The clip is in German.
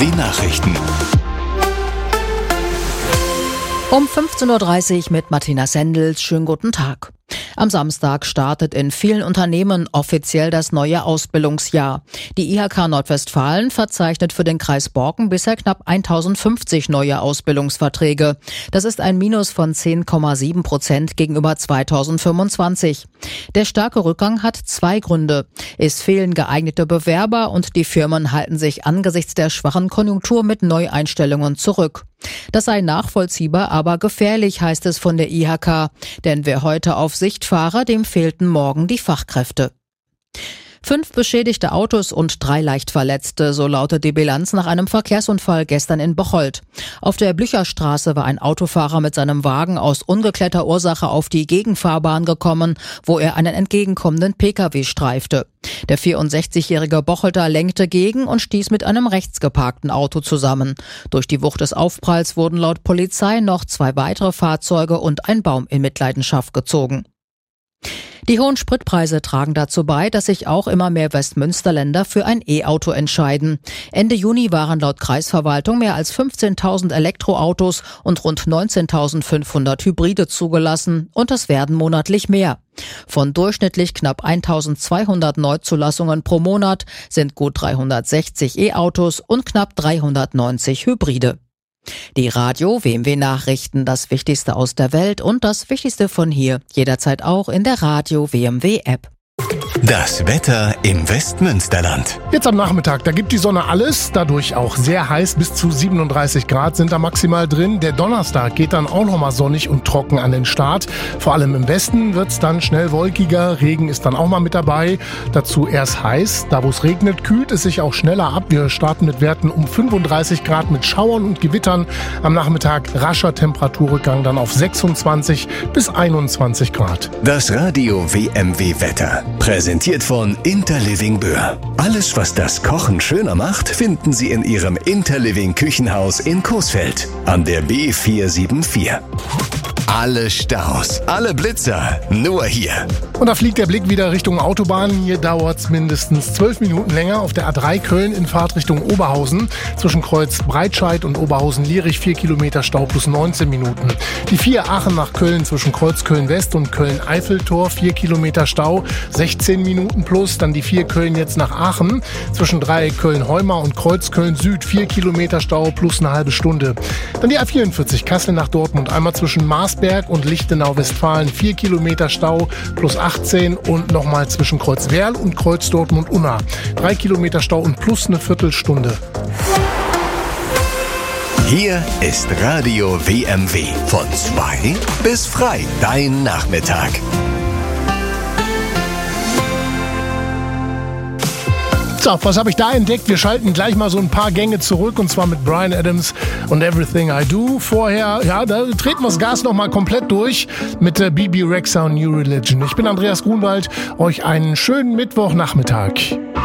Die Nachrichten. Um 15.30 Uhr mit Martina Sendels. Schönen guten Tag. Am Samstag startet in vielen Unternehmen offiziell das neue Ausbildungsjahr. Die IHK Nordwestfalen verzeichnet für den Kreis Borken bisher knapp 1050 neue Ausbildungsverträge. Das ist ein Minus von 10,7% gegenüber 2025. Der starke Rückgang hat zwei Gründe. Es fehlen geeignete Bewerber und die Firmen halten sich angesichts der schwachen Konjunktur mit Neueinstellungen zurück. Das sei nachvollziehbar, aber gefährlich, heißt es von der IHK. Denn wer heute auf Sicht fahre, dem fehlten morgen die Fachkräfte. 5 beschädigte Autos und 3 Leichtverletzte, so lautet die Bilanz nach einem Verkehrsunfall gestern in Bocholt. Auf der Blücherstraße war ein Autofahrer mit seinem Wagen aus ungeklärter Ursache auf die Gegenfahrbahn gekommen, wo er einen entgegenkommenden Pkw streifte. Der 64-jährige Bocholter lenkte gegen und stieß mit einem rechts geparkten Auto zusammen. Durch die Wucht des Aufpralls wurden laut Polizei noch 2 weitere Fahrzeuge und ein Baum in Mitleidenschaft gezogen. Die hohen Spritpreise tragen dazu bei, dass sich auch immer mehr Westmünsterländer für ein E-Auto entscheiden. Ende Juni waren laut Kreisverwaltung mehr als 15.000 Elektroautos und rund 19.500 Hybride zugelassen und es werden monatlich mehr. Von durchschnittlich knapp 1.200 Neuzulassungen pro Monat sind gut 360 E-Autos und knapp 390 Hybride. Die Radio WMW Nachrichten, das Wichtigste aus der Welt und das Wichtigste von hier, jederzeit auch in der Radio WMW App. Das Wetter im Westmünsterland. Jetzt am Nachmittag, da gibt die Sonne alles, dadurch auch sehr heiß, bis zu 37 Grad sind da maximal drin. Der Donnerstag geht dann auch nochmal sonnig und trocken an den Start. Vor allem im Westen wird's dann schnell wolkiger, Regen ist dann auch mal mit dabei. Dazu erst heiß, da wo es regnet, kühlt es sich auch schneller ab. Wir starten mit Werten um 35 Grad mit Schauern und Gewittern. Am Nachmittag rascher Temperaturrückgang dann auf 26 bis 21 Grad. Das Radio WMW Wetter. Präsentiert von Interliving Böhr. Alles, was das Kochen schöner macht, finden Sie in Ihrem Interliving Küchenhaus in Coesfeld an der B474. Alle Staus, alle Blitzer, nur hier. Und da fliegt der Blick wieder Richtung Autobahn. Hier dauert es mindestens 12 Minuten länger auf der A3 Köln in Fahrtrichtung Oberhausen. Zwischen Kreuz Breitscheid und Oberhausen-Lierich 4 Kilometer Stau plus 19 Minuten. Die 4 Aachen nach Köln zwischen Kreuz Köln-West und Köln-Eiffeltor 4 Kilometer Stau, 16 Minuten plus. Dann die 4 Köln jetzt nach Aachen zwischen Dreieck Köln-Heumar und Kreuz Köln-Süd 4 Kilometer Stau plus eine halbe Stunde. Dann die A44 Kassel nach Dortmund einmal zwischen Marsberg und Lichtenau-Westfalen 4 Kilometer Stau plus 18 und nochmal zwischen Kreuz Werl und Kreuz Dortmund-Unna 3 Kilometer Stau und plus eine Viertelstunde. Hier ist Radio WMW von 2 bis frei, dein Nachmittag. So, was habe ich da entdeckt? Wir schalten gleich mal so ein paar Gänge zurück und zwar mit Bryan Adams und Everything I Do. Vorher, ja, da treten wir das Gas nochmal komplett durch mit Bibi Rexha und New Religion. Ich bin Andreas Grunwald, euch einen schönen Mittwochnachmittag.